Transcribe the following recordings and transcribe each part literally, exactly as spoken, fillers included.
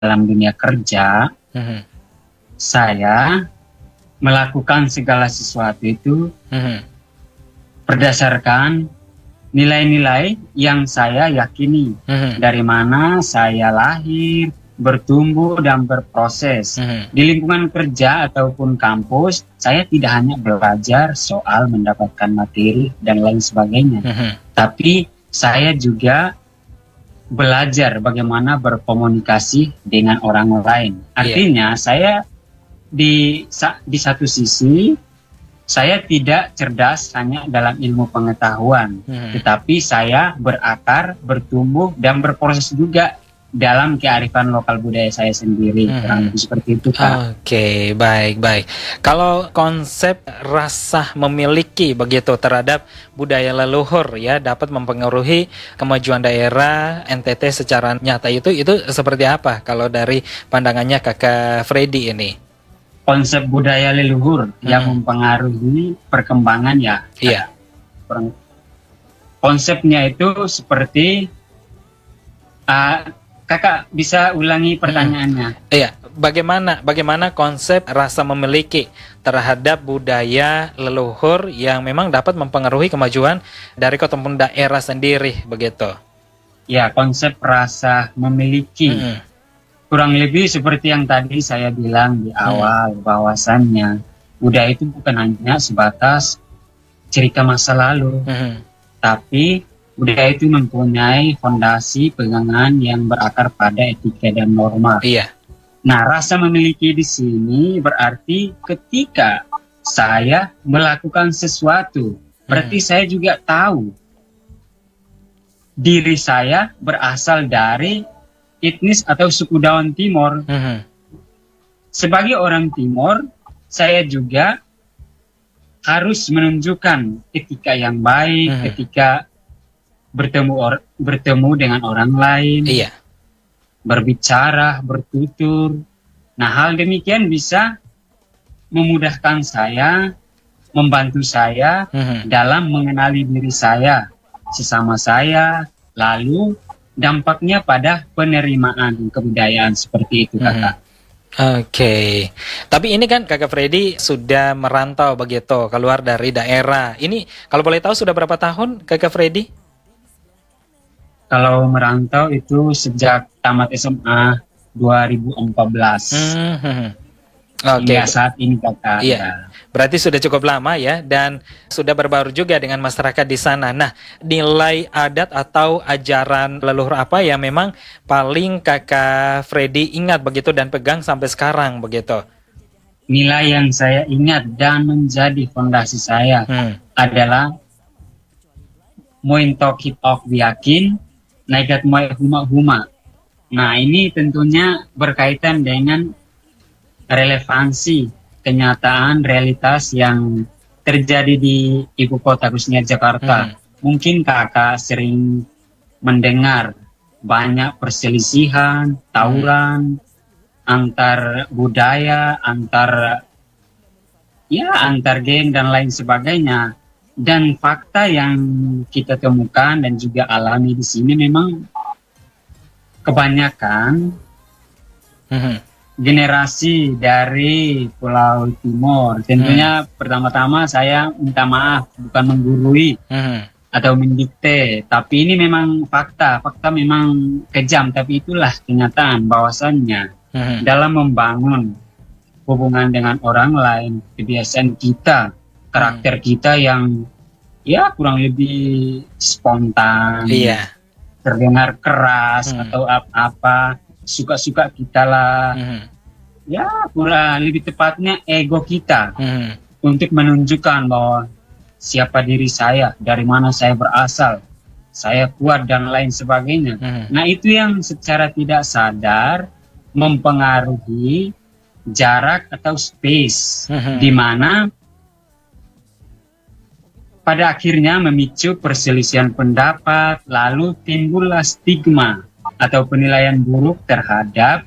dalam dunia kerja, Mhm. saya melakukan segala sesuatu itu Mhm. berdasarkan nilai-nilai yang saya yakini. Mhm. Dari mana saya lahir, bertumbuh, dan berproses. Mhm. Di lingkungan kerja ataupun kampus, saya tidak hanya belajar soal mendapatkan materi dan lain sebagainya. Mhm. Tapi saya juga belajar bagaimana berkomunikasi dengan orang lain. Artinya saya di sa- di satu sisi saya tidak cerdas hanya dalam ilmu pengetahuan, Hmm. tetapi saya berakar, bertumbuh, dan berproses juga dalam kearifan lokal budaya saya sendiri. Hmm. Kurang lebih seperti itu, Kak. Oke, baik, baik. Kalau konsep rasa memiliki begitu terhadap budaya leluhur ya dapat mempengaruhi kemajuan daerah N T T secara nyata itu itu seperti apa kalau dari pandangannya Kakak Freddy ini? Konsep budaya leluhur Hmm. yang mempengaruhi perkembangan ya. Iya. Kurang- Konsepnya itu seperti uh, Kakak bisa ulangi pertanyaannya. Iya, bagaimana bagaimana konsep rasa memiliki terhadap budaya leluhur yang memang dapat mempengaruhi kemajuan dari kota maupun daerah sendiri begitu. Ya, konsep rasa memiliki. Mm-mm. Kurang lebih seperti yang tadi saya bilang di awal, bahwasannya budaya itu bukan hanya sebatas cerita masa lalu, Mhm. tapi budaya itu mempunyai fondasi pegangan yang berakar pada etika dan norma. Iya. Nah, rasa memiliki di sini berarti ketika saya melakukan sesuatu, berarti saya juga tahu diri saya berasal dari etnis atau suku Dawan Timor. Mhm. Sebagai orang Timor, saya juga harus menunjukkan etika yang baik Mhm. ketika bertemu or- bertemu dengan orang lain, Iya. berbicara, bertutur. Nah, hal demikian bisa memudahkan saya, membantu saya Mhm. dalam mengenali diri saya, sesama saya, lalu dampaknya pada penerimaan kebudayaan seperti itu, Kakak. Oke, tapi ini kan Kakak Freddy sudah merantau begitu, keluar dari daerah. Ini kalau boleh tahu sudah berapa tahun Kakak Freddy? Kalau merantau itu sejak tamat S M A dua ribu empat belas. Hmm. Oke, Hingga saat ini, Kakak. Iya. Ya. berarti sudah cukup lama ya, dan sudah berbaur juga dengan masyarakat di sana. Nah, nilai adat atau ajaran leluhur apa yang memang paling Kakak Freddy ingat begitu dan pegang sampai sekarang begitu? Nilai yang saya ingat dan menjadi fondasi saya Hmm. adalah Mointok Hit of Biakin, Naigat Moy Huma Huma. Nah, ini tentunya berkaitan dengan relevansi kenyataan realitas yang terjadi di ibu kota khususnya Jakarta. Hmm. Mungkin Kakak sering mendengar banyak perselisihan, tawuran antar budaya, antar ya antar geng dan lain sebagainya. Dan fakta yang kita temukan dan juga alami di sini memang kebanyakan Mhm. generasi dari Pulau Timor. Tentunya pertama-tama saya minta maaf, bukan menggurui Mhm. atau mendikte, tapi ini memang fakta. Fakta memang kejam, tapi itulah kenyataan bahwasannya Mhm. dalam membangun hubungan dengan orang lain, kebiasaan kita, karakter kita yang ya kurang lebih spontan, Iya. terdengar keras Hmm. atau apa-apa, suka-suka kita lah. Mhm. Ya, kurang lebih tepatnya ego kita Mhm. untuk menunjukkan bahwa siapa diri saya, dari mana saya berasal, saya kuat dan lain sebagainya. Mhm. Nah, itu yang secara tidak sadar mempengaruhi jarak atau space, Mhm. di mana pada akhirnya memicu perselisihan pendapat, lalu timbullah stigma atau penilaian buruk terhadap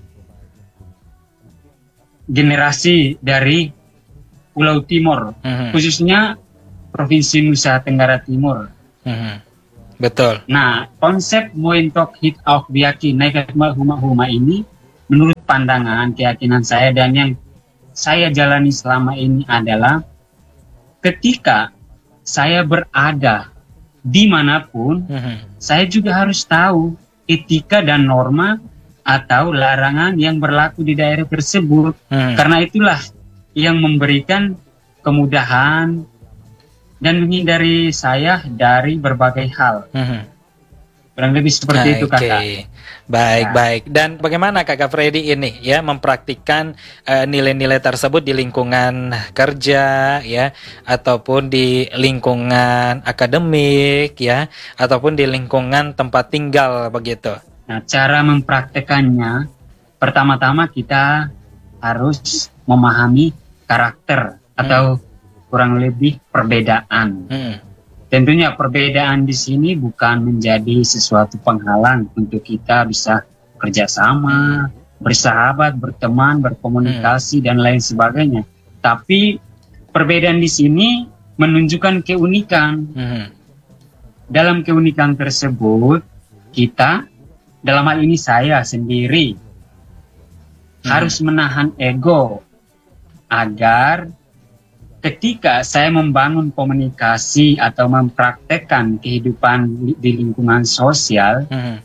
generasi dari Pulau Timor, Mhm. khususnya Provinsi Nusa Tenggara Timur. Mhm. Betul. Nah, konsep Mointok Hit of Biaki Naikat Huma Huma ini menurut pandangan keyakinan saya dan yang saya jalani selama ini adalah ketika saya berada dimanapun, Mhm. saya juga harus tahu etika dan norma atau larangan yang berlaku di daerah tersebut. Mhm. Karena itulah yang memberikan kemudahan dan menghindari saya dari berbagai hal. Mhm. Kurang lebih seperti itu, Oke. Kakak. Baik, Ya. baik. Dan bagaimana Kakak Freddy ini ya mempraktikkan eh, nilai-nilai tersebut di lingkungan kerja ya, ataupun di lingkungan akademik ya, ataupun di lingkungan tempat tinggal begitu. Nah, cara mempraktekannya, pertama-tama kita harus memahami karakter atau kurang lebih perbedaan. Hmm. Tentunya perbedaan di sini bukan menjadi sesuatu penghalang untuk kita bisa kerjasama, bersahabat, berteman, berkomunikasi, dan lain sebagainya. Tapi perbedaan di sini menunjukkan keunikan. Hmm. Dalam keunikan tersebut, kita, dalam hal ini saya sendiri, Hmm. harus menahan ego agar ketika saya membangun komunikasi atau mempraktekkan kehidupan di- di lingkungan sosial, Hmm.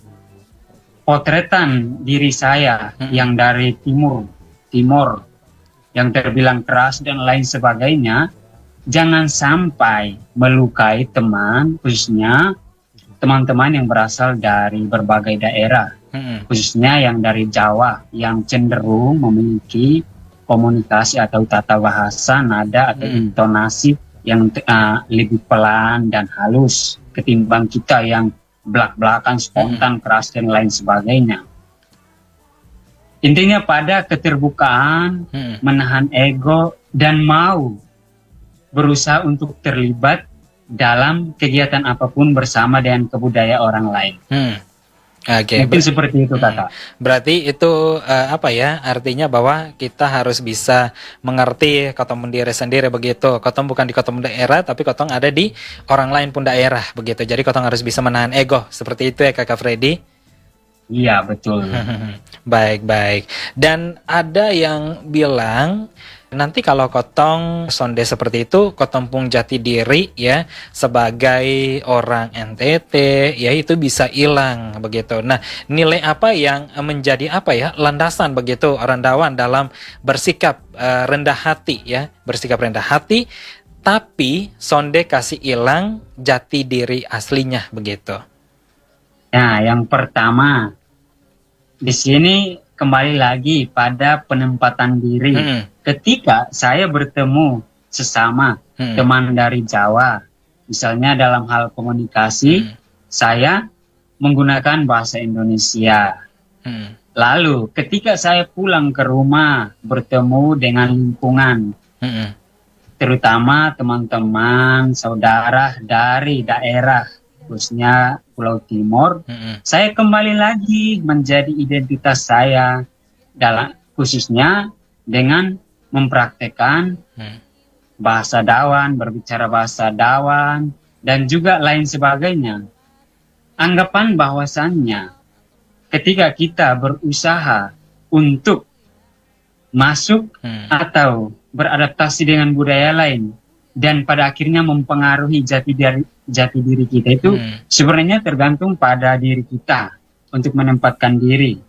potretan diri saya Hmm. yang dari timur, timur, yang terbilang keras dan lain sebagainya, jangan sampai melukai teman, khususnya teman-teman yang berasal dari berbagai daerah, Hmm. khususnya yang dari Jawa, yang cenderung memiliki komunikasi atau tata bahasa, nada atau Hmm. intonasi yang uh, lebih pelan dan halus ketimbang kita yang belak-belakan, spontan, keras dan lain sebagainya. Intinya pada keterbukaan, Hmm. menahan ego dan mau berusaha untuk terlibat dalam kegiatan apapun bersama dengan kebudayaan orang lain. Hmm. Oke. Mungkin ber- seperti itu, Kakak. Berarti itu eh, apa ya? Artinya bahwa kita harus bisa mengerti kotong diri sendiri begitu. Kotong bukan di kotong daerah, tapi kotong ada di orang lain pun daerah begitu. Jadi kotong harus bisa menahan ego. Seperti itu ya Kakak Freddy. Iya, betul. Baik, baik. Dan ada yang bilang nanti kalau kotong sonde seperti itu, kotong pun jati diri ya sebagai orang N T T ya itu bisa hilang begitu. Nah, nilai apa yang menjadi apa ya landasan begitu orang Dawan dalam bersikap eh, rendah hati ya, bersikap rendah hati tapi sonde kasih hilang jati diri aslinya begitu. Nah, yang pertama di sini kembali lagi pada penempatan diri. Hmm. Ketika saya bertemu sesama Hmm. teman dari Jawa, misalnya dalam hal komunikasi, Hmm. saya menggunakan bahasa Indonesia. Hmm. Lalu ketika saya pulang ke rumah bertemu dengan lingkungan, Hmm. terutama teman-teman, saudara dari daerah, khususnya Pulau Timur, Hmm. saya kembali lagi menjadi identitas saya, dalam khususnya dengan mempraktekkan Hmm. bahasa Dawan, berbicara bahasa Dawan, dan juga lain sebagainya. Anggapan bahwasannya ketika kita berusaha untuk masuk Hmm. atau beradaptasi dengan budaya lain dan pada akhirnya mempengaruhi jati diri jati diri kita itu Hmm. sebenarnya tergantung pada diri kita untuk menempatkan diri.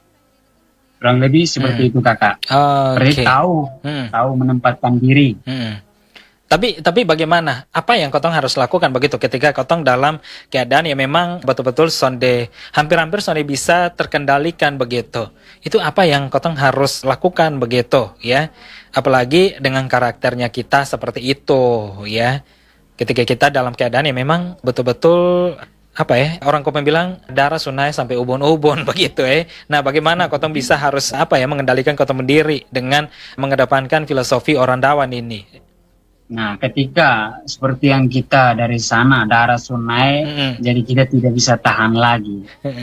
Kurang lebih seperti Hmm. itu, Kakak. Oke. Berarti tahu Hmm. tahu menempatkan diri. Hmm. Tapi tapi bagaimana? Apa yang kotong harus lakukan begitu ketika kotong dalam keadaan yang memang betul-betul sonde hampir-hampir sonde bisa terkendalikan begitu. Itu apa yang kotong harus lakukan begitu ya? Apalagi dengan karakternya kita seperti itu ya. Ketika kita dalam keadaan yang memang betul-betul apa ya? Orang Kopeng bilang darah sunai sampai ubun-ubun begitu ya. Nah, bagaimana kotong bisa harus apa ya mengendalikan kotong sendiri dengan mengedepankan filosofi orang Dawan ini? Nah, ketika seperti yang kita dari sana darah sunai, Mm-mm. jadi kita tidak bisa tahan lagi.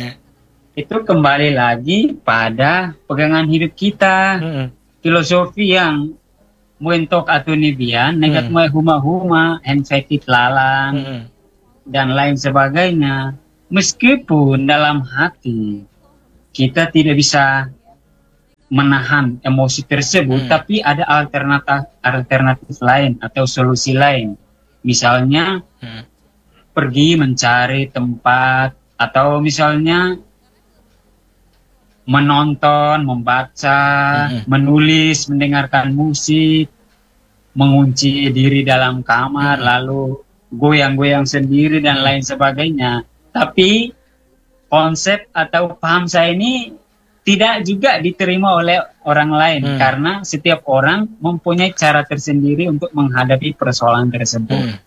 Itu kembali lagi pada pegangan hidup kita, Mm-mm. filosofi yang muentok atau nibian, negat Mm. moe huma-huma, henfetit lalang, Mm-mm. dan lain sebagainya. Meskipun dalam hati kita tidak bisa menahan emosi tersebut, Hmm. tapi ada alternatif alternatif lain atau solusi lain. Misalnya Hmm. pergi mencari tempat, atau misalnya menonton, membaca, Mm-mm. menulis, mendengarkan musik, mengunci diri dalam kamar, Mm-mm. lalu goyang-goyang sendiri dan Mm. lain sebagainya. Tapi konsep atau paham saya ini tidak juga diterima oleh orang lain, Hmm. karena setiap orang mempunyai cara tersendiri untuk menghadapi persoalan tersebut. Hmm.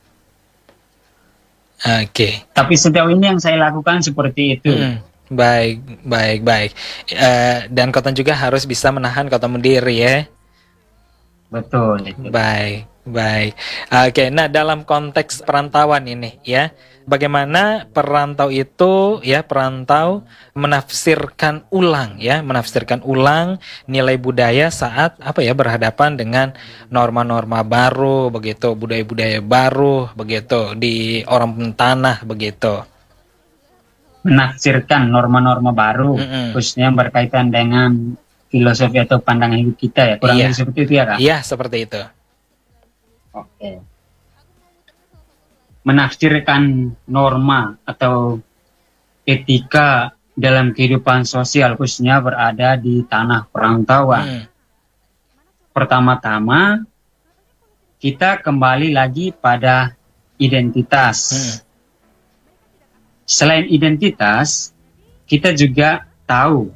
Oke. Tapi sejauh ini yang saya lakukan seperti itu. Hmm. Baik, baik, baik. Eh, dan Cotton juga harus bisa menahan Cotton sendiri ya. Betul. Itu. Baik, baik. Oke, nah dalam konteks perantauan ini ya, bagaimana perantau itu ya, perantau menafsirkan ulang ya, menafsirkan ulang nilai budaya saat apa ya, berhadapan dengan norma-norma baru begitu, budaya-budaya baru begitu di orang tanah begitu. Menafsirkan norma-norma baru, Mm-mm. khususnya yang berkaitan dengan filosofi atau pandangan hidup kita ya, kurang Iya. lebih seperti itu ya Kak? Iya, seperti itu. Oke. Menafsirkan norma atau etika dalam kehidupan sosial, khususnya berada di tanah perantauan. Hmm. Pertama-tama, kita kembali lagi pada identitas. Hmm. Selain identitas, kita juga tahu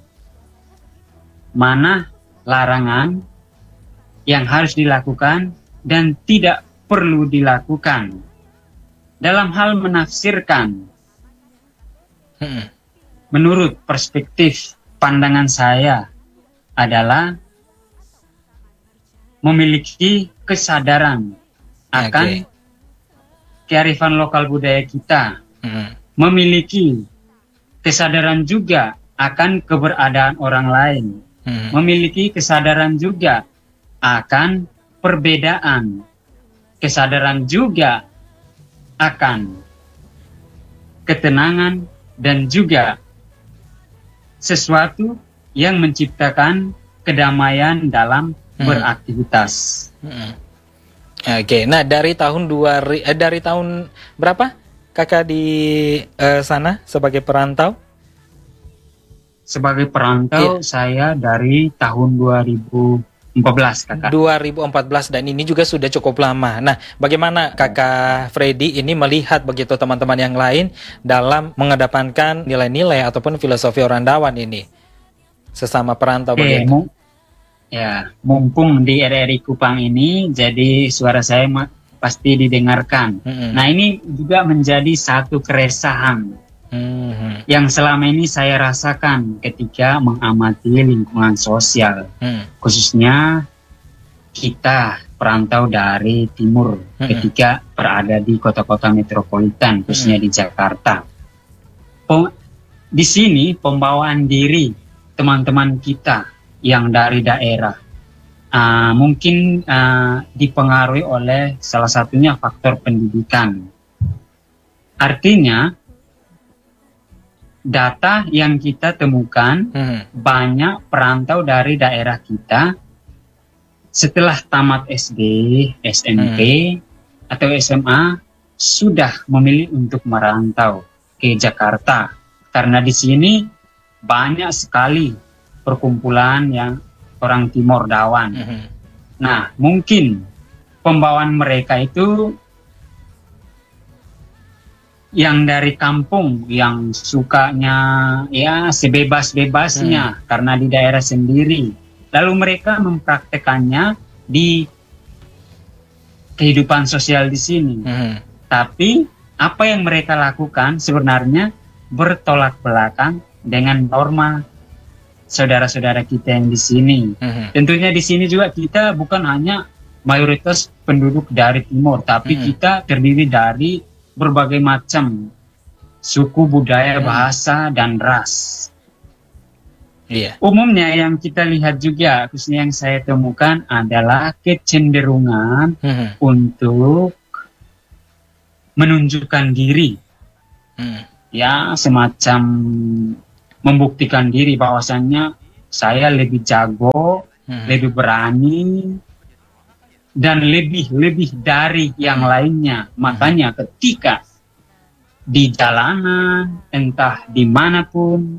mana larangan yang harus dilakukan dan tidak perlu dilakukan. Dalam hal menafsirkan, Hmm. menurut perspektif pandangan saya adalah memiliki kesadaran akan Oke. kearifan lokal budaya kita, Hmm. memiliki kesadaran juga akan keberadaan orang lain, Hmm. memiliki kesadaran juga akan perbedaan, kesadaran juga akan ketenangan dan juga sesuatu yang menciptakan kedamaian dalam Hmm. beraktivitas. Hmm. Oke, nah dari tahun dua ri- eh, dari tahun berapa kakak di eh, sana sebagai perantau? Sebagai perantau saya dari tahun dua ribu empat belas kakak. dua ribu empat belas, dan ini juga sudah cukup lama. Nah, bagaimana kakak Freddy ini melihat begitu teman-teman yang lain dalam mengedepankan nilai-nilai ataupun filosofi Orandawan ini sesama perantau Oke, begitu? mu- ya, mumpung di R R I Kupang ini, jadi suara saya ma- pasti didengarkan. Mm-mm. Nah, ini juga menjadi satu keresahan Mhm. yang selama ini saya rasakan ketika mengamati lingkungan sosial, Mm. khususnya kita perantau dari timur Mm-mm. ketika berada di kota-kota metropolitan, khususnya di Jakarta. Pem- di sini pembawaan diri teman-teman kita yang dari daerah uh, mungkin uh, dipengaruhi oleh salah satunya faktor pendidikan. Artinya data yang kita temukan, Mhm. banyak perantau dari daerah kita setelah tamat S D, S M P, atau S M A sudah memilih untuk merantau ke Jakarta, karena di sini banyak sekali perkumpulan yang orang Timor Dawan. Mhm. Nah, mungkin pembawaan mereka itu yang dari kampung, yang sukanya ya sebebas-bebasnya karena di daerah sendiri. Lalu mereka mempraktekannya di kehidupan sosial di sini. Mhm. Tapi apa yang mereka lakukan sebenarnya bertolak belakang dengan norma saudara-saudara kita yang di sini. Mhm. Tentunya di sini juga kita bukan hanya mayoritas penduduk dari timur, tapi Mhm. kita terdiri dari berbagai macam suku, budaya, Mhm. bahasa, dan ras. Iya. Umumnya yang kita lihat juga, khususnya yang saya temukan adalah kecenderungan Mhm. untuk menunjukkan diri, Mhm. ya semacam membuktikan diri bahwasannya saya lebih jago, hmm. lebih berani, dan lebih-lebih dari yang lainnya. Makanya ketika di jalanan, entah dimanapun,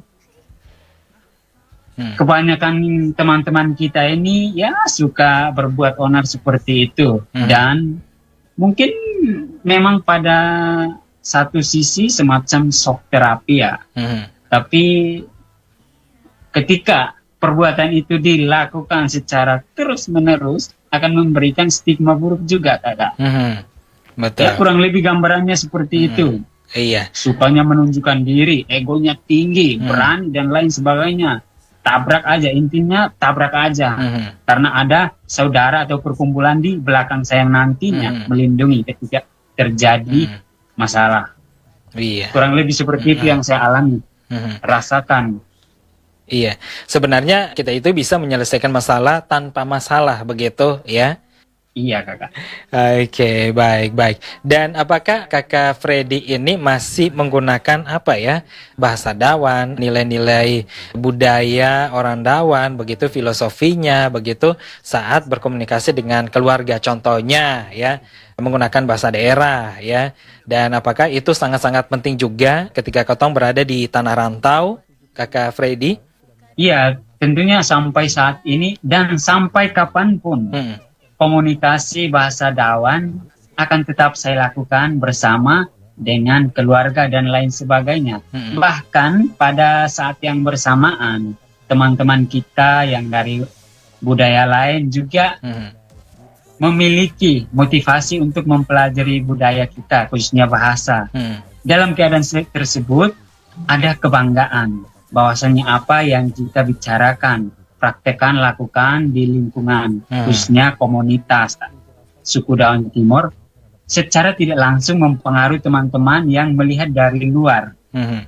hmm. kebanyakan teman-teman kita ini ya suka berbuat onar seperti itu. Hmm. Dan mungkin memang pada satu sisi semacam shock terapi ya. Hmm. Tapi ketika perbuatan itu dilakukan secara terus-menerus akan memberikan stigma buruk juga, kakak. Hmm. Betul. Ya, kurang lebih gambarannya seperti hmm. itu. Iya. Sukanya menunjukkan diri, egonya tinggi, hmm. berani dan lain sebagainya. Tabrak aja, intinya tabrak aja. Hmm. Karena ada saudara atau perkumpulan di belakang saya yang nantinya hmm. melindungi ketika terjadi hmm. masalah. Iya. Kurang lebih seperti hmm. itu yang saya alami, hmm. rasakan. Iya, sebenarnya kita itu bisa menyelesaikan masalah tanpa masalah, begitu ya? Iya, kakak. Oke, baik, baik. Dan apakah kakak Freddy ini masih menggunakan apa ya, bahasa Dawan, nilai-nilai budaya orang Dawan, begitu filosofinya, begitu saat berkomunikasi dengan keluarga, contohnya ya, menggunakan bahasa daerah ya. Dan apakah itu sangat-sangat penting juga ketika Kotong berada di tanah rantau, kakak Freddy? Iya, tentunya sampai saat ini dan sampai kapanpun. Hmm. Komunikasi bahasa Dawan akan tetap saya lakukan bersama dengan keluarga dan lain sebagainya. Hmm. Bahkan pada saat yang bersamaan, teman-teman kita yang dari budaya lain juga hmm. memiliki motivasi untuk mempelajari budaya kita, khususnya bahasa. Hmm. Dalam keadaan tersebut, ada kebanggaan bahwasanya apa yang kita bicarakan, praktekkan, lakukan di lingkungan, hmm. khususnya komunitas suku Dawan Timor, secara tidak langsung mempengaruhi teman-teman yang melihat dari luar. Hmm.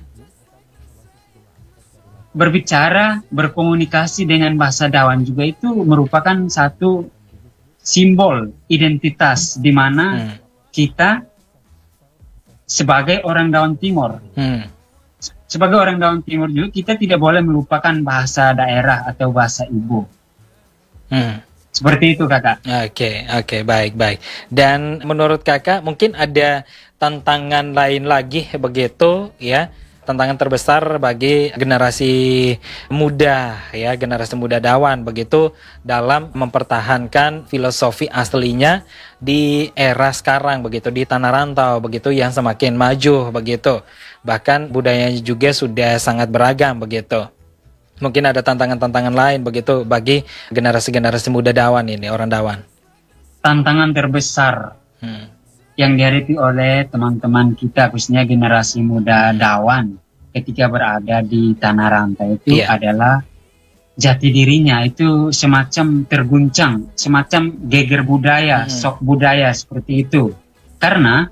Berbicara, berkomunikasi dengan bahasa Dawan juga itu merupakan satu simbol identitas di mana hmm. kita sebagai orang Dawan Timor, hmm. sebagai orang Dawan Timor juga kita tidak boleh melupakan bahasa daerah atau bahasa ibu. Hmm. Seperti itu, kakak. Oke, okay, oke, okay, baik, baik. Dan menurut kakak mungkin ada tantangan lain lagi begitu ya? Tantangan terbesar bagi generasi muda ya, generasi muda Dawan begitu dalam mempertahankan filosofi aslinya di era sekarang begitu, di tanah rantau begitu yang semakin maju begitu. Bahkan budayanya juga sudah sangat beragam begitu. Mungkin ada tantangan-tantangan lain begitu bagi generasi-generasi muda Dawan ini, orang Dawan. Tantangan terbesar hmm. yang dihadapi oleh teman-teman kita, khususnya generasi muda Dawan ketika berada di tanah rantau itu yeah. adalah jati dirinya itu semacam terguncang, semacam geger budaya, hmm. shock budaya seperti itu. Karena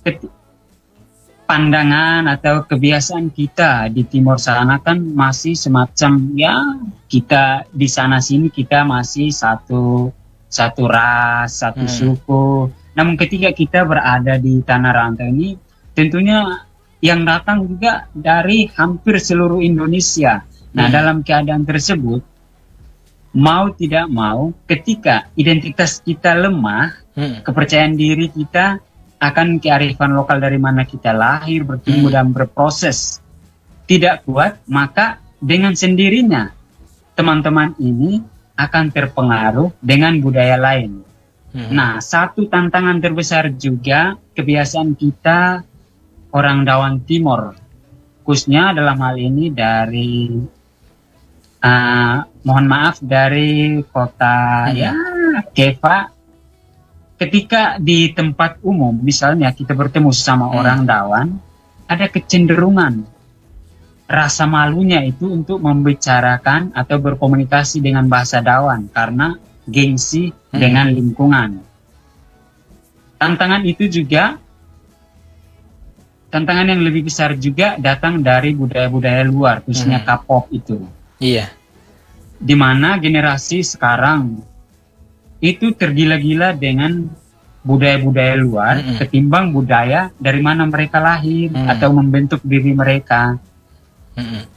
pandangan atau kebiasaan kita di Timor sana kan masih semacam ya kita di sana sini kita masih satu satu ras, satu hmm. suku. Namun ketika kita berada di tanah rantau ini, tentunya yang datang juga dari hampir seluruh Indonesia. Nah, hmm. dalam keadaan tersebut, mau tidak mau, ketika identitas kita lemah, hmm. kepercayaan diri kita akan kearifan lokal dari mana kita lahir, bertumbuh hmm. dan berproses tidak kuat, maka dengan sendirinya teman-teman ini akan terpengaruh dengan budaya lain. Hmm. Nah, satu tantangan terbesar juga kebiasaan kita orang Dawan Timor, khususnya dalam hal ini dari uh, mohon maaf dari kota hmm. ya Keva. Ketika di tempat umum, misalnya kita bertemu sama hmm. orang Dawan, ada kecenderungan rasa malunya itu untuk membicarakan atau berkomunikasi dengan bahasa Dawan karena gengsi hmm. dengan lingkungan. Tantangan itu juga, tantangan yang lebih besar juga datang dari budaya-budaya luar, khususnya hmm. K-pop itu. Iya. Di mana generasi sekarang itu tergila-gila dengan budaya-budaya luar hmm. ketimbang budaya dari mana mereka lahir hmm. atau membentuk diri mereka. Hmm.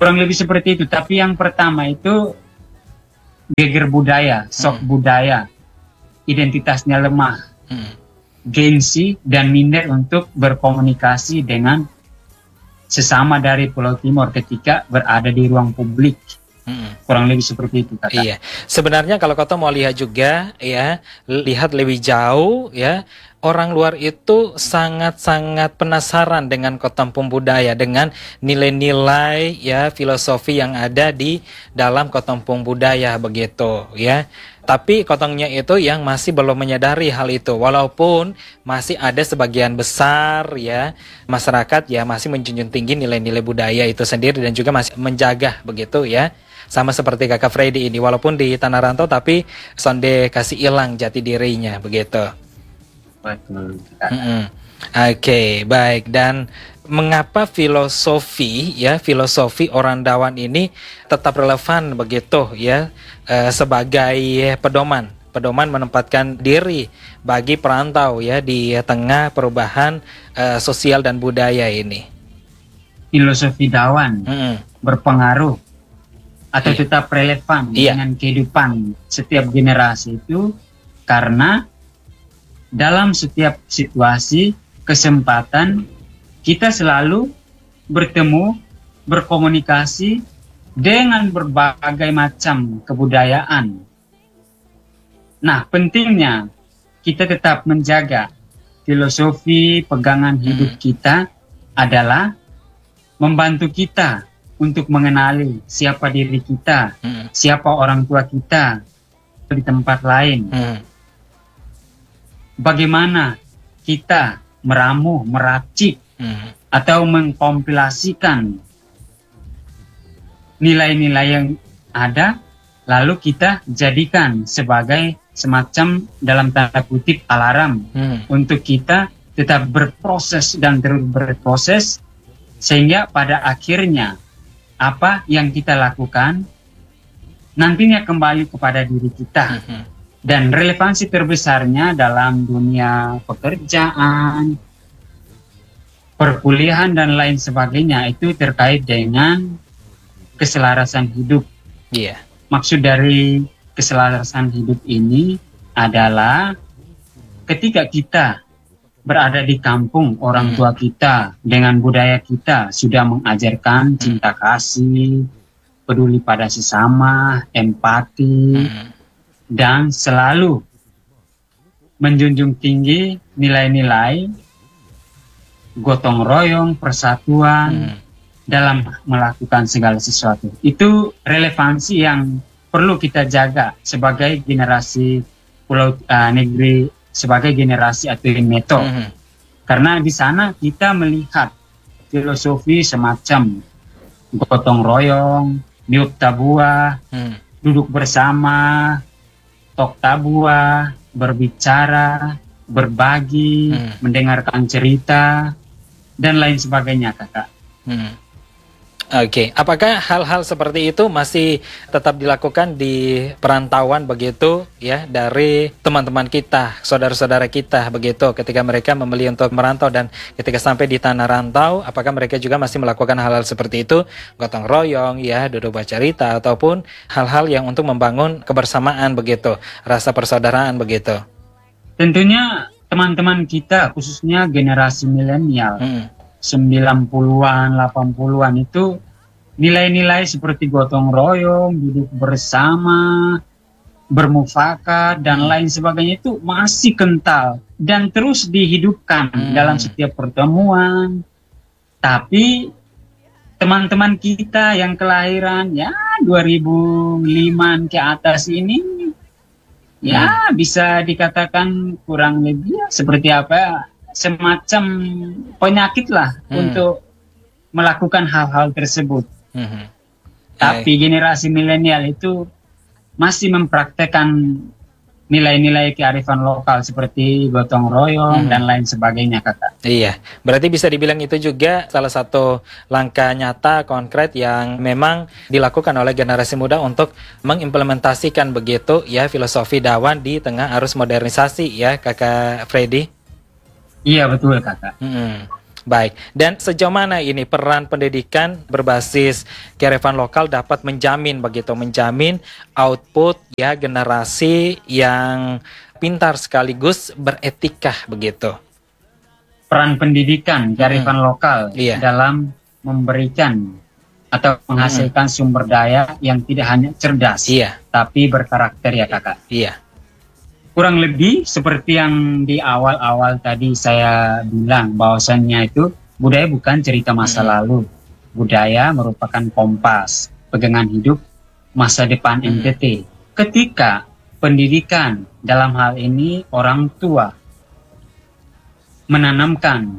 kurang lebih seperti itu. Tapi yang pertama itu geger budaya, shock Hmm. budaya, identitasnya lemah, Hmm. gengsi dan minder untuk berkomunikasi dengan sesama dari Pulau Timur ketika berada di ruang publik. Hmm. Kurang lebih seperti itu, Kakak. Iya, sebenarnya kalau Koto mau lihat juga ya, lihat lebih jauh ya, orang luar itu sangat-sangat penasaran dengan Kotampung Budaya, dengan nilai-nilai ya filosofi yang ada di dalam Kotampung Budaya begitu ya. Tapi Kotongnya itu yang masih belum menyadari hal itu, walaupun masih ada sebagian besar ya masyarakat ya masih menjunjung tinggi nilai-nilai budaya itu sendiri dan juga masih menjaga begitu ya. Sama seperti Kakak Freddy ini, walaupun di tanah rantau tapi sonde kasih hilang jati dirinya begitu. Betul, Kakak. Mm-mm. Oke, baik. Dan mengapa filosofi ya filosofi Orandawan ini tetap relevan begitu ya eh, sebagai pedoman pedoman menempatkan diri bagi perantau ya di tengah perubahan eh, sosial dan budaya ini. Filosofi Dawan Mm-mm. berpengaruh atau Iya. tetap relevan Iya. dengan kehidupan setiap generasi itu karena dalam setiap situasi, kesempatan, kita selalu bertemu, berkomunikasi dengan berbagai macam kebudayaan. Nah, pentingnya kita tetap menjaga filosofi pegangan hidup Hmm. kita adalah membantu kita untuk mengenali siapa diri kita, Mm-mm. siapa orang tua kita di tempat lain. Mm. Bagaimana kita meramu, meracik, Mm. atau mengkompilasikan nilai-nilai yang ada, lalu kita jadikan sebagai semacam dalam tanda kutip alarm Mm. untuk kita tetap berproses dan terus berproses sehingga pada akhirnya apa yang kita lakukan nantinya kembali kepada diri kita. Mhm. Dan relevansi terbesarnya dalam dunia pekerjaan, perkuliahan dan lain sebagainya itu terkait dengan keselarasan hidup. Iya. Maksud dari keselarasan hidup ini adalah ketika kita berada di kampung, orang Hmm. tua kita dengan budaya kita sudah mengajarkan cinta kasih, peduli pada sesama, empati, Mm. dan selalu menjunjung tinggi nilai-nilai gotong royong, persatuan Mm. dalam melakukan segala sesuatu. Itu relevansi yang perlu kita jaga sebagai generasi Pulau uh, Negeri, sebagai generasi atau meto. Mhm. Karena di sana kita melihat filosofi semacam gotong royong, niup tabua, Mm. duduk bersama, tok tabua, berbicara, berbagi, Hmm. mendengarkan cerita, dan lain sebagainya, Kakak. Hmm. Oke, apakah hal-hal seperti itu masih tetap dilakukan di perantauan begitu ya dari teman-teman kita, saudara-saudara kita begitu ketika mereka membeli untuk merantau dan ketika sampai di tanah rantau, apakah mereka juga masih melakukan hal-hal seperti itu, gotong royong ya, duduk bercerita ataupun hal-hal yang untuk membangun kebersamaan begitu, rasa persaudaraan begitu. Tentunya teman-teman kita, khususnya generasi milenial, Hmm. sembilan puluhan, delapan puluhan itu nilai-nilai seperti gotong royong, duduk bersama, bermufakat, dan lain sebagainya itu masih kental dan terus dihidupkan Hmm. dalam setiap pertemuan. Tapi teman-teman kita yang kelahiran ya dua ribu lima ke atas ini ya bisa dikatakan kurang lebih ya, seperti apa semacam penyakit lah Hmm. untuk melakukan hal-hal tersebut. Mhm. Tapi generasi milenial itu masih mempraktekkan nilai-nilai kearifan lokal seperti gotong royong Hmm. dan lain sebagainya, Kakak. Iya, berarti bisa dibilang itu juga salah satu langkah nyata konkret yang memang dilakukan oleh generasi muda untuk mengimplementasikan begitu ya filosofi Dawan di tengah arus modernisasi ya Kakak Freddy. Iya, betul, Kakak. Hmm. Baik, dan sejauh mana ini peran pendidikan berbasis kearifan lokal dapat menjamin begitu, menjamin output ya generasi yang pintar sekaligus beretika begitu. Peran pendidikan kearifan Hmm. lokal Iya. dalam memberikan atau menghasilkan sumber daya yang tidak hanya cerdas, Iya, tapi berkarakter ya kakak. iya. Kurang lebih seperti yang di awal-awal tadi saya bilang, bahwasannya itu budaya bukan cerita masa Mm-mm. lalu. Budaya merupakan kompas, pegangan hidup masa depan Mm-mm. N T T. Ketika pendidikan, dalam hal ini orang tua, menanamkan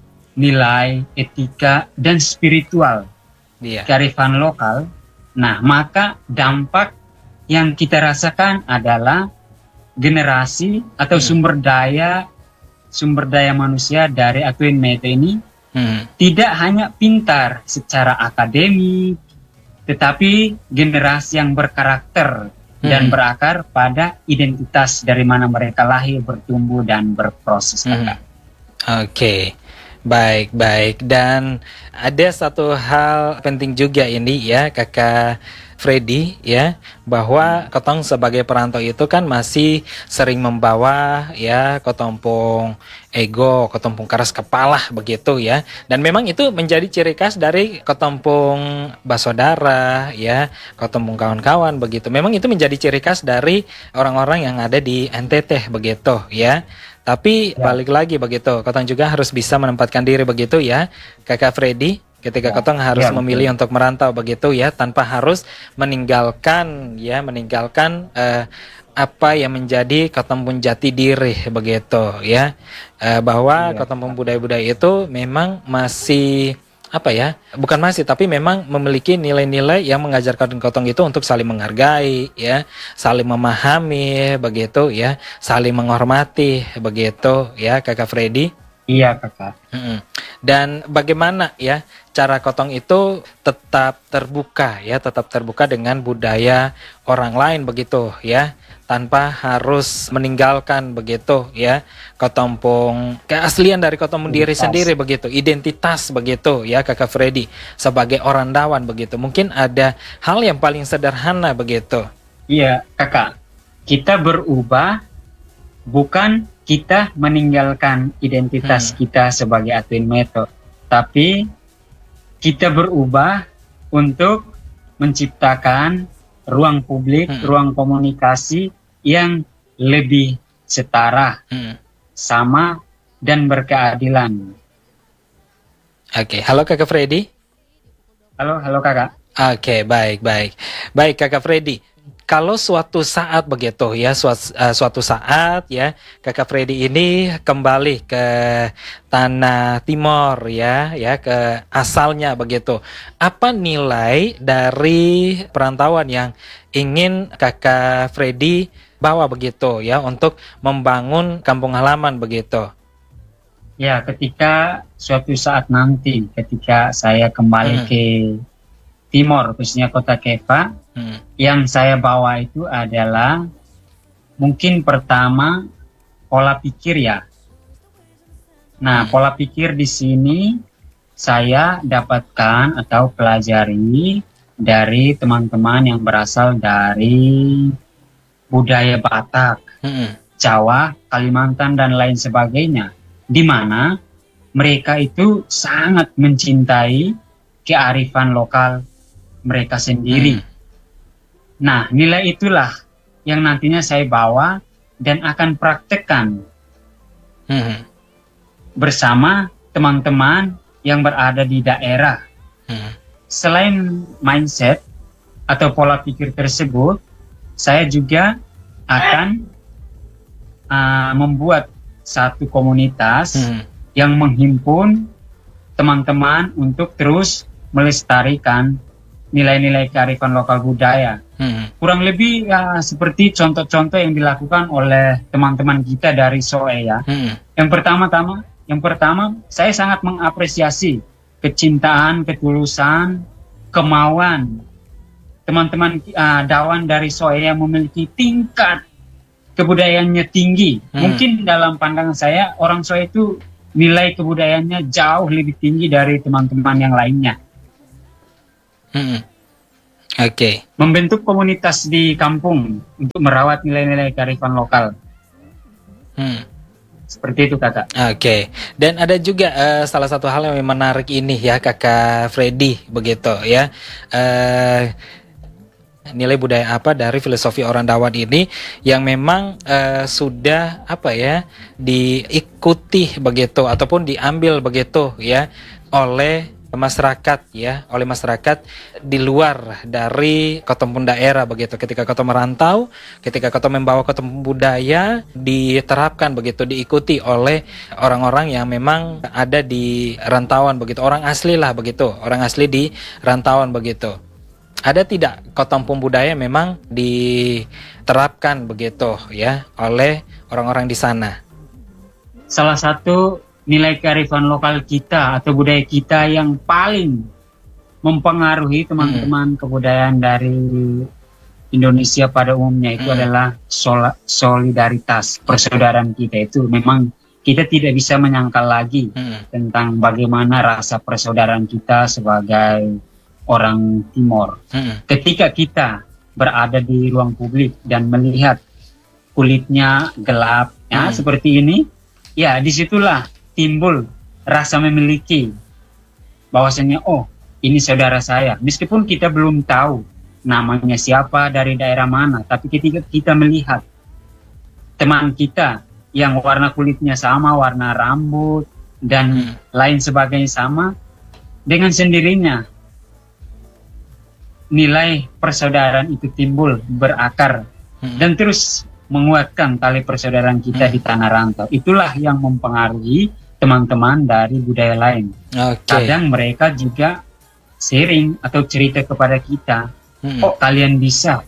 nilai, etika, dan spiritual Iya. kearifan lokal, nah maka dampak yang kita rasakan adalah generasi atau Hmm. sumber daya sumber daya manusia dari Atuin Mete ini Hmm. tidak hanya pintar secara akademik, tetapi generasi yang berkarakter dan Hmm. berakar pada identitas dari mana mereka lahir, bertumbuh, dan berproses. Hmm. kakak. Oke, baik, baik. Dan ada satu hal penting juga ini ya, Kakak Freddy ya, bahwa Kotong sebagai perantau itu kan masih sering membawa ya kotompong ego, kotompong keras kepala begitu ya. Dan memang itu menjadi ciri khas dari kotompong basodara ya, kotompong kawan-kawan begitu. Memang itu menjadi ciri khas dari orang-orang yang ada di N T T begitu ya. Tapi Ya. balik lagi begitu, Kotong juga harus bisa menempatkan diri begitu ya, Kakak Freddy. Ketika Ya. Kotong harus Ya, betul. memilih untuk merantau begitu ya, tanpa harus meninggalkan ya, meninggalkan eh, apa yang menjadi Kotompong jati diri begitu ya, Eh, bahwa Iya. Kotompong budaya-budaya itu memang masih apa ya, bukan masih tapi memang memiliki nilai-nilai yang mengajarkan Kotong itu untuk saling menghargai ya, saling memahami begitu ya, saling menghormati begitu ya, Kakak Freddy. Iya kakak. Mm-mm. Dan bagaimana ya cara Kotong itu tetap terbuka ya, tetap terbuka dengan budaya orang lain begitu ya, tanpa harus meninggalkan begitu ya Kotompong keaslian dari Kotompong diri Identitas. sendiri begitu, identitas begitu ya, Kakak Freddy sebagai orang Dawan begitu. Mungkin ada hal yang paling sederhana begitu. Iya kakak. Kita berubah bukan kita meninggalkan identitas Hmm. kita sebagai Atuin Mete, tapi kita berubah untuk menciptakan ruang publik, Hmm. ruang komunikasi yang lebih setara, Hmm. sama, dan berkeadilan. Oke, halo Kakak Freddy. Halo, halo kakak. Oke, baik, baik. Baik, Kakak Freddy. Kalau suatu saat begitu ya, suatu, uh, suatu saat ya, Kakak Freddy ini kembali ke tanah Timor ya, ya ke asalnya begitu. Apa nilai dari perantauan yang ingin Kakak Freddy bawa begitu ya untuk membangun kampung halaman begitu? Ya, ketika suatu saat nanti, ketika saya kembali Hmm. ke Timor, khususnya kota Kefah, Hmm. yang saya bawa itu adalah mungkin pertama pola pikir ya. Nah, Hmm. pola pikir di sini saya dapatkan atau pelajari dari teman-teman yang berasal dari budaya Batak, Hmm. Jawa, Kalimantan, dan lain sebagainya, di mana mereka itu sangat mencintai kearifan lokal mereka sendiri. Hmm. Nah, nilai itulah yang nantinya saya bawa dan akan praktekkan Hmm. bersama teman-teman yang berada di daerah. Hmm. Selain mindset atau pola pikir tersebut, saya juga akan uh, membuat satu komunitas Hmm. yang menghimpun teman-teman untuk terus melestarikan nilai-nilai kearifan lokal budaya. Hmm. Kurang lebih ya seperti contoh-contoh yang dilakukan oleh teman-teman kita dari S O E ya. Hmm. Yang pertama-tama, yang pertama saya sangat mengapresiasi kecintaan, ketulusan, kemauan teman-teman uh, Dawan dari S O E yang memiliki tingkat kebudayaannya tinggi. Hmm. Mungkin dalam pandangan saya orang S O E itu nilai kebudayaannya jauh lebih tinggi dari teman-teman yang lainnya. Hmm. Oke. Okay. Membentuk komunitas di kampung untuk merawat nilai-nilai kearifan lokal. Hmm. Seperti itu, Kakak. Oke. Okay. Dan ada juga uh, salah satu hal yang menarik ini ya, Kakak Freddy, begitu ya. Uh, nilai budaya apa dari filosofi orang Dawan ini yang memang uh, sudah apa ya diikuti begitu ataupun diambil begitu ya oleh masyarakat ya, oleh masyarakat di luar dari ketemu daerah begitu. Ketika kota merantau, ketika kota membawa ketemu budaya diterapkan begitu, diikuti oleh orang-orang yang memang ada di rantauan begitu, orang asli lah begitu, orang asli di rantauan begitu. Ada tidak ketemu budaya memang diterapkan begitu ya oleh orang-orang di sana? Salah satu nilai kearifan lokal kita atau budaya kita yang paling mempengaruhi teman-teman hmm. kebudayaan dari Indonesia pada umumnya itu hmm. adalah sol- solidaritas, persaudaraan kita. Itu memang kita tidak bisa menyangkal lagi hmm. tentang bagaimana rasa persaudaraan kita sebagai orang Timor. Hmm. Ketika kita berada di ruang publik dan melihat kulitnya gelap ya, hmm. seperti ini, ya disitulah timbul rasa memiliki bahwasanya oh ini saudara saya, meskipun kita belum tahu namanya siapa, dari daerah mana, tapi ketika kita melihat teman kita yang warna kulitnya sama, warna rambut dan hmm. lain sebagainya sama, dengan sendirinya nilai persaudaraan itu timbul, berakar hmm. dan terus menguatkan tali persaudaraan kita hmm. di tanah rantau. Itulah yang mempengaruhi teman-teman dari budaya lain. Okay. Kadang mereka juga sharing atau cerita kepada kita, hmm. oh kalian bisa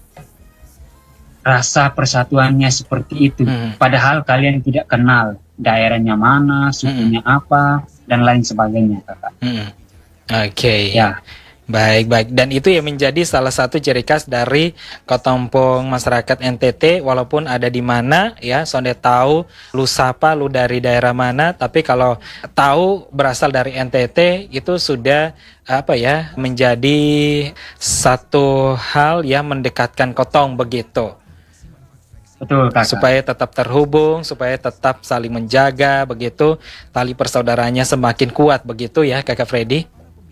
rasa persatuannya seperti itu, hmm. padahal kalian tidak kenal daerahnya mana, sukunya hmm. apa, dan lain sebagainya, Kakak. Hmm. Oke. Okay. Ya. Baik, baik. Dan itu yang menjadi salah satu ciri khas dari Kotompong masyarakat N T T, walaupun ada di mana ya, sonde tahu lu sapa, lu dari daerah mana, tapi kalau tahu berasal dari N T T itu sudah apa ya, menjadi satu hal yang mendekatkan Kotong begitu. Betul, Kakak. Supaya tetap terhubung, supaya tetap saling menjaga begitu, tali persaudaraannya semakin kuat begitu ya, Kakak Freddy.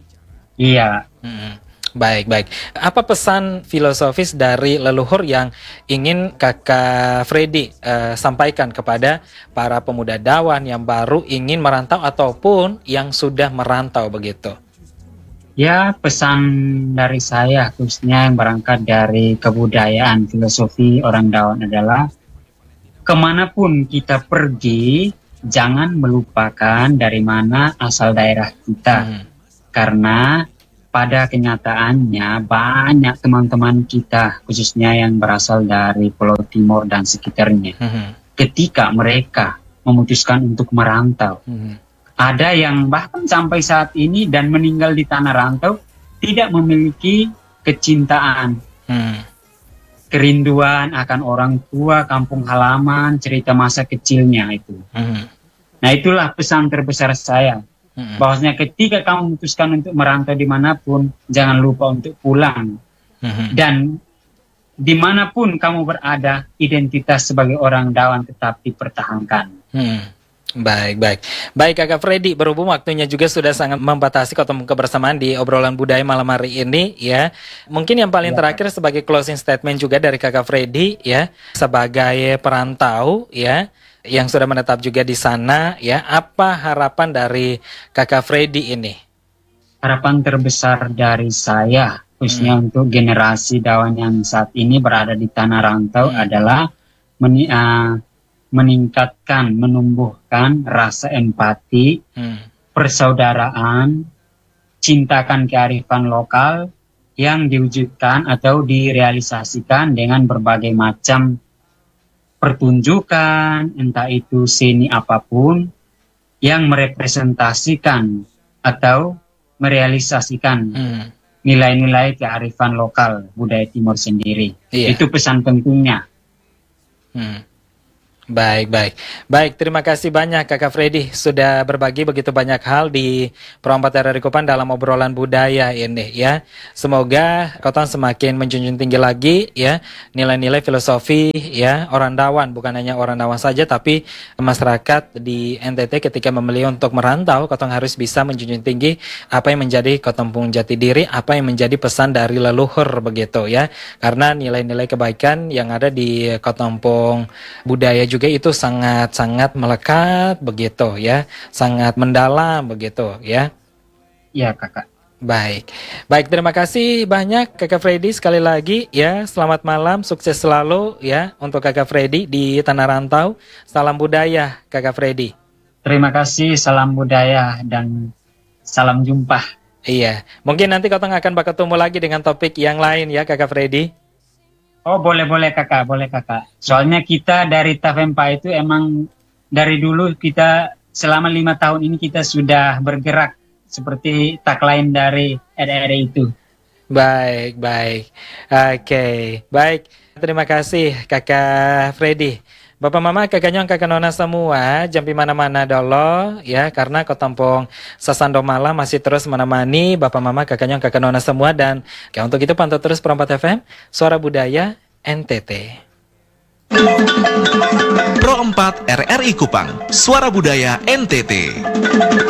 Iya. Hmm, baik, baik. Apa pesan filosofis dari leluhur yang ingin Kakak Freddy uh, sampaikan kepada para pemuda Dawan yang baru ingin merantau ataupun yang sudah merantau begitu? Ya, pesan dari saya khususnya yang berangkat dari kebudayaan filosofi orang Dawan adalah kemanapun kita pergi, jangan melupakan dari mana asal daerah kita. Hmm. Karena pada kenyataannya banyak teman-teman kita khususnya yang berasal dari Pulau Timor dan sekitarnya, mm-hmm. ketika mereka memutuskan untuk merantau, mm-hmm. ada yang bahkan sampai saat ini dan meninggal di tanah rantau tidak memiliki kecintaan, mm. kerinduan akan orang tua, kampung halaman, cerita masa kecilnya itu. Mm-hmm. Nah itulah pesan terbesar saya. Hmm. Bahwasanya ketika kamu memutuskan untuk merantau dimanapun, jangan lupa untuk pulang. Hmm. Dan dimanapun kamu berada, identitas sebagai orang Dawan tetap dipertahankan. Hmm. Baik, baik. Baik, Kakak Freddy, berhubung waktunya juga sudah sangat membatasi ketemu kebersamaan di obrolan budaya malam hari ini ya. Mungkin yang paling ya. terakhir sebagai closing statement juga dari Kakak Freddy ya, sebagai perantau ya, yang sudah menetap juga di sana ya, apa harapan dari Kakak Freddy ini? Harapan terbesar dari saya khususnya hmm. untuk generasi Dawan yang saat ini berada di tanah rantau hmm. adalah meni- uh, meningkatkan, menumbuhkan rasa empati, hmm. persaudaraan, cintakan kearifan lokal yang diwujudkan atau direalisasikan dengan berbagai macam pertunjukan, entah itu seni apapun, yang merepresentasikan atau merealisasikan hmm. nilai-nilai kearifan lokal budaya Timor sendiri. Iya. Itu pesan pentingnya. Hmm. Baik, baik. Baik, terima kasih banyak Kakak Freddy sudah berbagi begitu banyak hal di Perompat R R I Kupang dalam obrolan budaya ini ya. Semoga Koton semakin menjunjung tinggi lagi ya nilai-nilai filosofi ya Orandawan, bukan hanya Orandawan saja tapi masyarakat di N T T ketika memilih untuk merantau, Koton harus bisa menjunjung tinggi apa yang menjadi Kotompung jati diri, apa yang menjadi pesan dari leluhur begitu ya. Karena nilai-nilai kebaikan yang ada di Kotompung budaya juga itu sangat-sangat melekat begitu ya, sangat mendalam begitu ya. Iya kakak. Baik, baik terima kasih banyak Kakak Freddy sekali lagi ya. Selamat malam, sukses selalu ya untuk Kakak Freddy di Tanah Rantau. Salam budaya Kakak Freddy. Terima kasih, salam budaya dan salam jumpa. Iya, mungkin nanti Kotong akan bertemu lagi dengan topik yang lain ya Kakak Freddy. Oh boleh-boleh kakak, boleh kakak. Soalnya kita dari Tafempa itu emang dari dulu kita selama lima tahun ini kita sudah bergerak seperti tagline dari R R I itu. Baik, baik. Oke, baik. Terima kasih Kakak Freddy. Bapak Mama, Kakak Nyong, Kakak Nona semua, jampi mana-mana dolo ya, karena Kotompong Sasando Malam masih terus menemani Bapak Mama, Kakak Nyong, Kakak Nona semua, dan ya, untuk itu pantau terus Perompat F M, Suara Budaya N T T. Pro empat R R I Kupang, Suara Budaya N T T.